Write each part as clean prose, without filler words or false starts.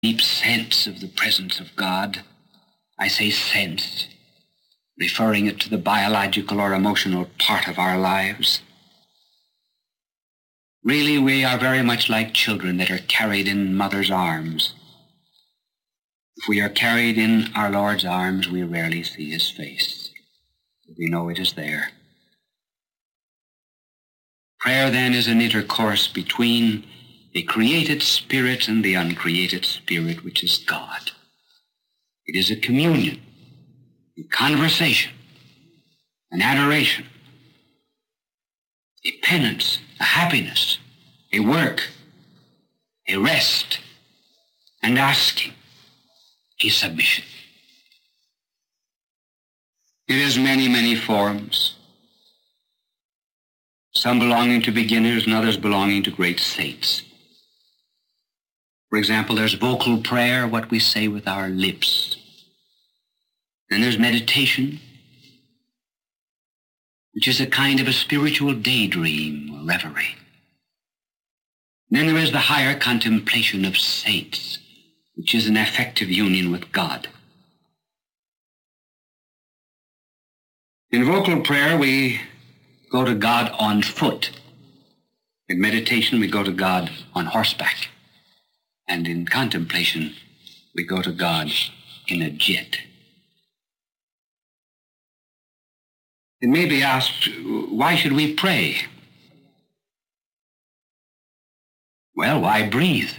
deep sense of the presence of God. I say sense, referring it to the biological or emotional part of our lives. Really, we are very much like children that are carried in mother's arms. If we are carried in our Lord's arms, we rarely see his face. We know it is there. Prayer, then, is an intercourse between a created spirit and the uncreated spirit, which is God. It is a communion, a conversation, an adoration, a penance, a happiness, a work, a rest, and asking, a submission. It has many, many forms, some belonging to beginners and others belonging to great saints. For example, there's vocal prayer, what we say with our lips. Then there's meditation, which is a kind of a spiritual daydream or reverie. And then there is the higher contemplation of saints, which is an affective union with God. In vocal prayer, we go to God on foot. In meditation, we go to God on horseback. And in contemplation, we go to God in a jet. It may be asked, why should we pray? Well, why breathe?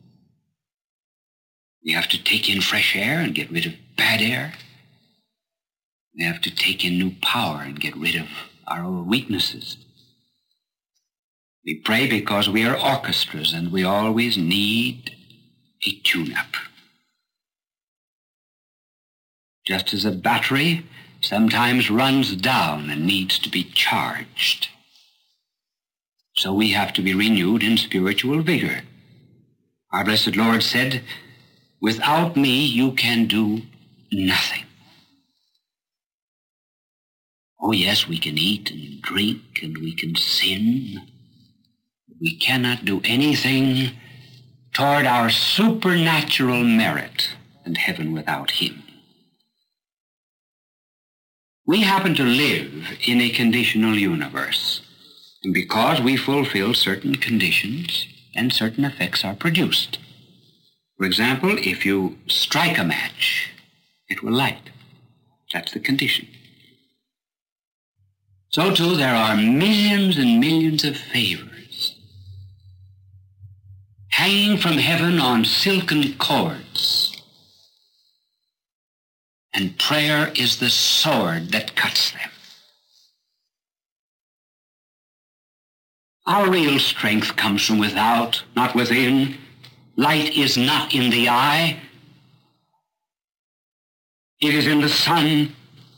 We have to take in fresh air and get rid of bad air. We have to take in new power and get rid of our old weaknesses. We pray because we are orchestras and we always need a tune-up. Just as a battery sometimes runs down and needs to be charged, so we have to be renewed in spiritual vigor. Our blessed Lord said, "Without me you can do nothing." Oh yes, we can eat and drink and we can sin. We cannot do anything toward our supernatural merit and heaven without him. We happen to live in a conditional universe, and because we fulfill certain conditions, and certain effects are produced. For example, if you strike a match, it will light. That's the condition. So too, there are millions and millions of favors hanging from heaven on silken cords. And prayer is the sword that cuts them. Our real strength comes from without, not within. Light is not in the eye. It is in the sun.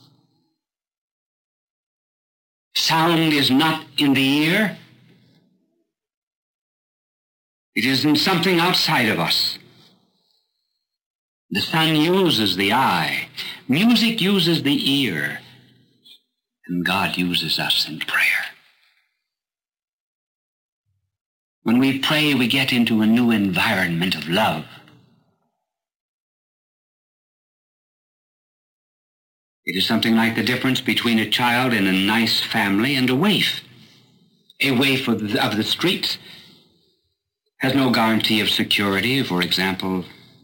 Sound is not in the ear. It is in something outside of us. The sun uses the eye. Music uses the ear. And God uses us in prayer. When we pray, we get into a new environment of love. It is something like the difference between a child in a nice family and a waif. A waif of the streets has no guarantee of security, for example,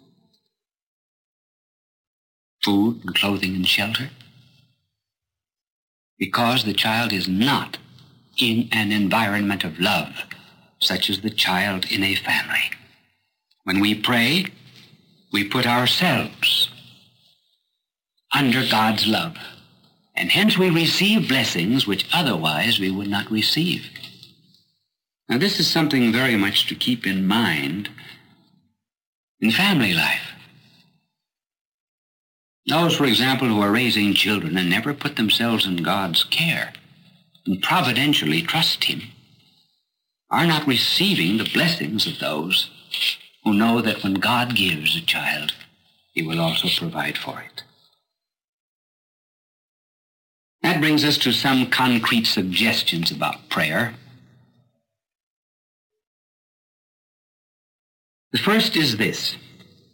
food and clothing and shelter, because the child is not in an environment of love, such as the child in a family. When we pray, we put ourselves under God's love, and hence we receive blessings which otherwise we would not receive. Now, this is something very much to keep in mind in family life. Those, for example, who are raising children and never put themselves in God's care and providentially trust him are not receiving the blessings of those who know that when God gives a child, he will also provide for it. That brings us to some concrete suggestions about prayer. The first is this: